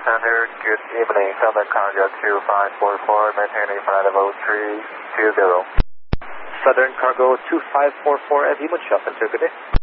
Center, good evening. Southern Cargo 2544, maintaining flight level 320. Southern Cargo 2544 at Imunchop, Center, good day.